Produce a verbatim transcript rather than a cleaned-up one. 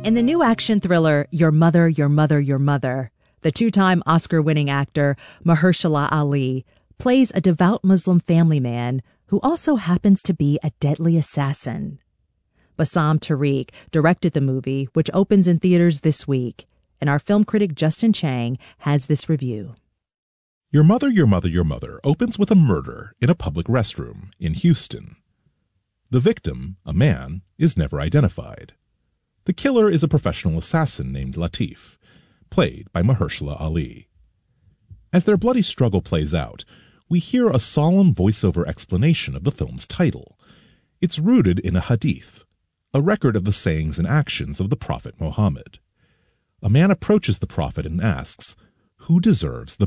In the new action thriller, Your Mother, Your Mother, Your Mother, the two-time Oscar-winning actor Mahershala Ali plays a devout Muslim family man who also happens to be a deadly assassin. Bassam Tariq directed the movie, which opens in theaters this week, and our film critic Justin Chang has this review. Your Mother, Your Mother, Your Mother opens with a murder in a public restroom in Houston. The victim, a man, is never identified. The killer is a professional assassin named Latif, played by Mahershala Ali. As their bloody struggle plays out, we hear a solemn voiceover explanation of the film's title. It's rooted in a hadith, a record of the sayings and actions of the Prophet Muhammad. A man approaches the Prophet and asks, "Who deserves the